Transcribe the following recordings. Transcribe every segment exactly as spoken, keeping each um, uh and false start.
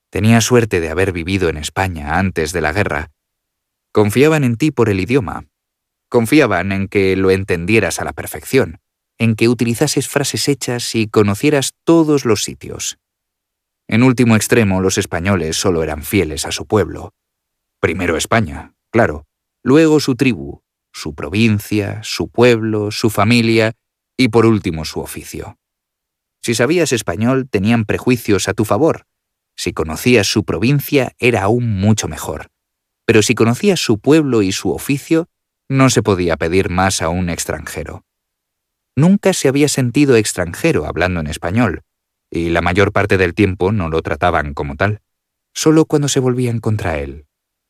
Tenía suerte de haber vivido en España antes de la guerra. Confiaban en ti por el idioma. Confiaban en que lo entendieras a la perfección, en que utilizases frases hechas y conocieras todos los sitios. En último extremo, los españoles solo eran fieles a su pueblo. Primero España, claro, luego su tribu, su provincia, su pueblo, su familia y por último su oficio. Si sabías español, tenían prejuicios a tu favor. Si conocías su provincia, era aún mucho mejor. Pero si conocías su pueblo y su oficio, no se podía pedir más a un extranjero. Nunca se había sentido extranjero hablando en español, y la mayor parte del tiempo no lo trataban como tal, solo cuando se volvían contra él.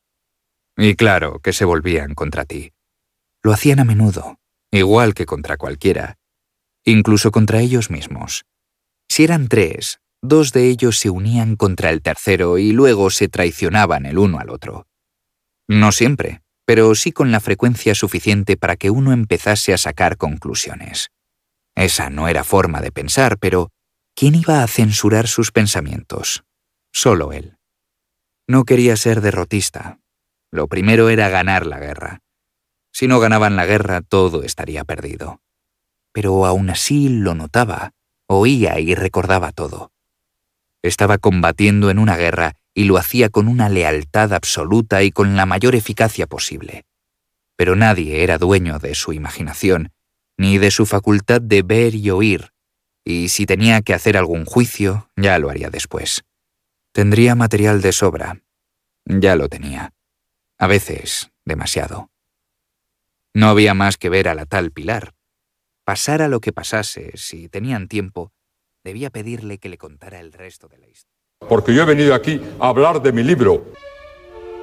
Y claro que se volvían contra ti. Lo hacían a menudo, igual que contra cualquiera, incluso contra ellos mismos. Si eran tres, dos de ellos se unían contra el tercero y luego se traicionaban el uno al otro. No siempre, pero sí con la frecuencia suficiente para que uno empezase a sacar conclusiones. Esa no era forma de pensar, pero ¿quién iba a censurar sus pensamientos? Solo él. No quería ser derrotista. Lo primero era ganar la guerra. Si no ganaban la guerra, todo estaría perdido. Pero aún así lo notaba, oía y recordaba todo. Estaba combatiendo en una guerra y lo hacía con una lealtad absoluta y con la mayor eficacia posible. Pero nadie era dueño de su imaginación, ni de su facultad de ver y oír, y si tenía que hacer algún juicio, ya lo haría después. Tendría material de sobra. Ya lo tenía. A veces, demasiado. No había más que ver a la tal Pilar. Pasara lo que pasase, si tenían tiempo, debía pedirle que le contara el resto de la historia. Porque yo he venido aquí a hablar de mi libro.